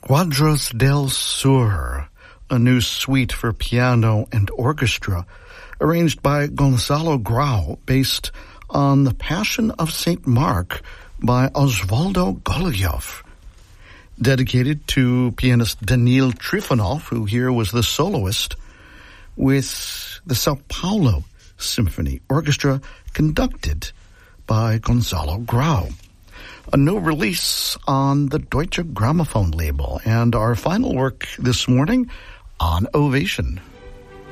Quadros del Sur, a new suite for piano and orchestra, arranged by Gonzalo Grau, based on The Passion of St. Mark by Osvaldo Golijov. Dedicated to pianist Daniil Trifonov, who here was the soloist, with the Sao Paulo Symphony Orchestra, conducted by Gonzalo Grau. A new release on the Deutsche Grammophon label, and our final work this morning on Ovation.